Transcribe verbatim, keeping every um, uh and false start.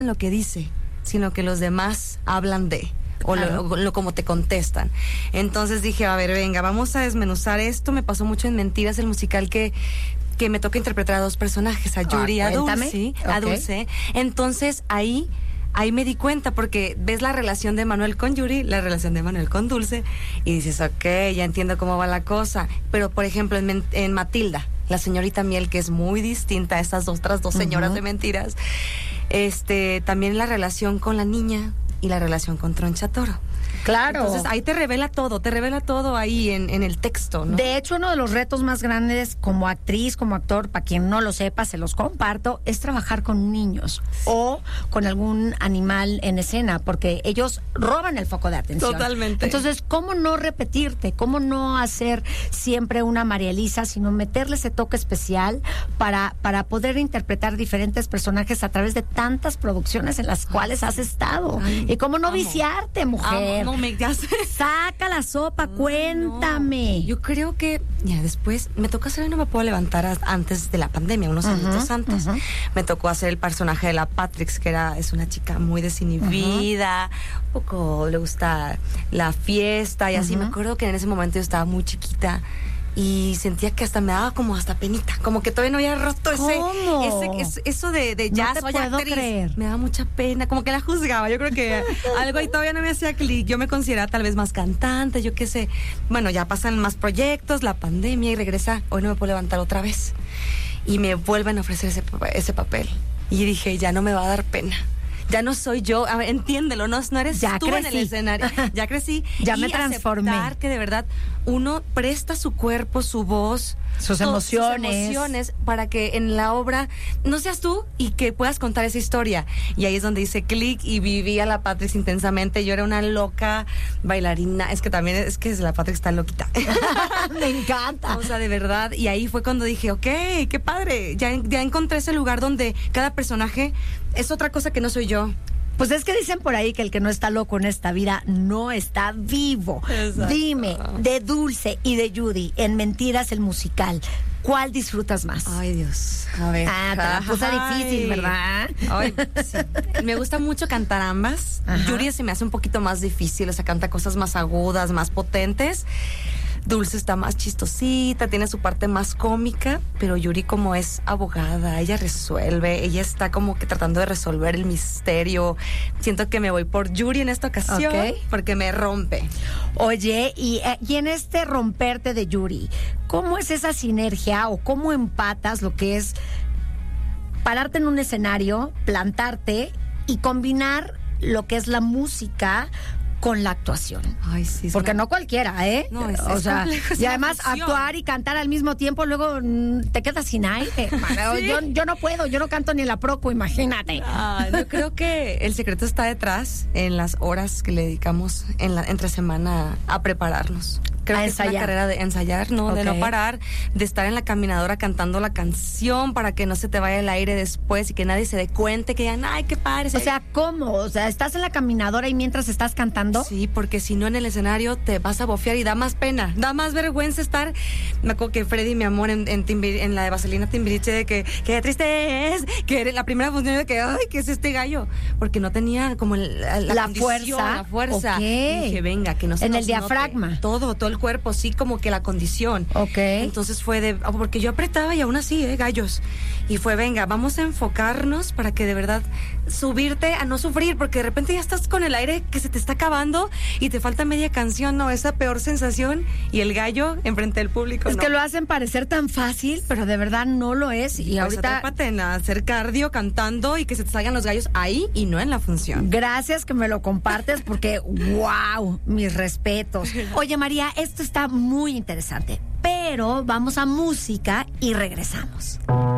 lo que dice, sino que los demás hablan de, o claro. lo, lo como te contestan. Entonces dije, a ver, venga, vamos a desmenuzar esto. Me pasó mucho en Mentiras, el musical que que me toca interpretar a dos personajes, a Yuri y ah, a Dulce, okay. a Dulce. Entonces ahí ahí me di cuenta, porque ves la relación de Manuel con Yuri, la relación de Manuel con Dulce, y dices, ok, ya entiendo cómo va la cosa. Pero, por ejemplo, en, en Matilda, la señorita Miel, que es muy distinta a estas otras dos señoras uh-huh. de Mentiras, este, también la relación con la niña y la relación con Troncha Toro. Claro. Entonces ahí te revela todo, te revela todo ahí en, en el texto, ¿no? De hecho, uno de los retos más grandes como actriz, como actor, para quien no lo sepa, se los comparto, es trabajar con niños sí. o con algún animal en escena, porque ellos roban el foco de atención. Totalmente. Entonces, ¿cómo no repetirte? ¿Cómo no hacer siempre una María Elisa, sino meterle ese toque especial para, para poder interpretar diferentes personajes a través de tantas producciones en las cuales has estado? Ay, y cómo no amo. viciarte, mujer. Amo. No me ya sé. Saca la sopa, no, cuéntame. No. Yo creo que ya después me tocó hacer, no me puedo levantar antes de la pandemia, unos uh-huh, años antes. Uh-huh. Me tocó hacer el personaje de la Patrix, que era es una chica muy desinhibida, uh-huh. un poco le gusta la fiesta y así. Uh-huh. Me acuerdo que en ese momento yo estaba muy chiquita y sentía que hasta me daba como hasta penita, como que todavía no había roto ese, ese, ese eso de, de jazz. No te puedo actriz. creer. Me daba mucha pena, como que la juzgaba. Yo creo que algo ahí todavía no me hacía clic. Yo me consideraba tal vez más cantante, yo qué sé. Bueno, ya pasan más proyectos, la pandemia y regresa. Hoy no me puedo levantar otra vez. Y me vuelven a ofrecer ese, ese papel. Y dije, ya no me va a dar pena. Ya no soy yo, a ver, entiéndelo, no, no eres ya tú crecí. en el escenario. Ya crecí. Ya y me transformé. Aceptar que de verdad uno presta su cuerpo, su voz, sus todo, emociones. sus emociones para que en la obra no seas tú y que puedas contar esa historia. Y ahí es donde hice clic y viví a la Patrix intensamente. Yo era una loca bailarina. Es que también es que la Patrix está loquita. Me encanta. O sea, de verdad. Y ahí fue cuando dije, ok, qué padre. Ya, ya encontré ese lugar donde cada personaje es otra cosa que no soy yo. Pues es que dicen por ahí que el que no está loco en esta vida no está vivo. Exacto. Dime, de Dulce y de Judy, en Mentiras el musical, ¿cuál disfrutas más? Ay, Dios. A ver. Ah, te la puse difícil, ¿verdad? Ay, sí. Me gusta mucho cantar ambas. Ajá. Judy se me hace un poquito más difícil, o sea, canta cosas más agudas, más potentes. Dulce está más chistosita, tiene su parte más cómica, pero Yuri, como es abogada, ella resuelve, ella está como que tratando de resolver el misterio. Siento que me voy por Yuri en esta ocasión, okay, porque me rompe. Oye, y, y en este romperte de Yuri, ¿cómo es esa sinergia o cómo empatas lo que es pararte en un escenario, plantarte y combinar lo que es la música con la actuación? Ay, sí. Porque una... no cualquiera, ¿eh? No, es, o es sea, complejo, y además actuar y cantar al mismo tiempo, luego mmm, te quedas sin aire. ¿Sí? yo, yo no puedo, yo no canto ni la proco, imagínate. Ah, yo creo que el secreto está detrás en las horas que le dedicamos en la entre semana a prepararnos. Creo a que ensayar. Es una carrera de ensayar, ¿no? Okay. De no parar, de estar en la caminadora cantando la canción para que no se te vaya el aire después y que nadie se dé cuenta, que digan, ay, qué padre. O sea, ¿cómo? O sea, ¿estás en la caminadora y mientras estás cantando? Sí, porque si no en el escenario te vas a bofear y da más pena, da más vergüenza estar. Me acuerdo que Freddy, mi amor, en, en, Timbir, en la de Vaselina Timbiriche, de que qué triste es, que era la primera función de que, ay, ¿qué es este gallo? Porque no tenía como el, la, la fuerza. La fuerza. Okay. Y dije, venga, que no se en nos el diafragma. Note. Todo, todo el cuerpo, sí, como que la condición. Ok. Entonces fue de, porque yo apretaba y aún así, eh, gallos. Y fue, venga, vamos a enfocarnos para que de verdad subirte a no sufrir, porque de repente ya estás con el aire que se te está acabando y te falta media canción, ¿no? Esa peor sensación, y el gallo enfrente del público. Es no. que lo hacen parecer tan fácil, pero de verdad no lo es. Y pues ahorita atrépate en hacer cardio cantando y que se te salgan los gallos ahí y no en la función. Gracias que me lo compartes, porque wow, mis respetos. Oye, María, esto está muy interesante, pero vamos a música y regresamos.